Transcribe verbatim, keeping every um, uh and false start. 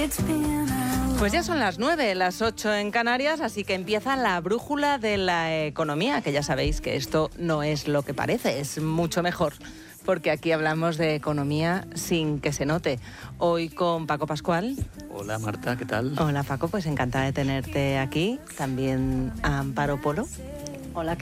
Pues ya son las nueve, las ocho en Canarias, así que empieza la brújula de la economía, que ya sabéis que esto no es lo que parece, es mucho mejor, porque aquí hablamos de economía sin que se note. Hoy con Paco Pascual. Hola Marta, ¿qué tal? Hola Paco, pues encantada de tenerte aquí. También a Amparo Polo. Hola,